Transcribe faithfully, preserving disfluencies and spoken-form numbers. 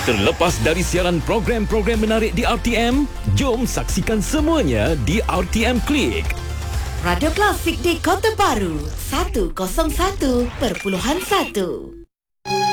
Terlepas dari siaran program-program menarik di R T M, jom saksikan semuanya di R T M Klik. Radio Klasik di Kota Baru seratus satu perpuluhan satu.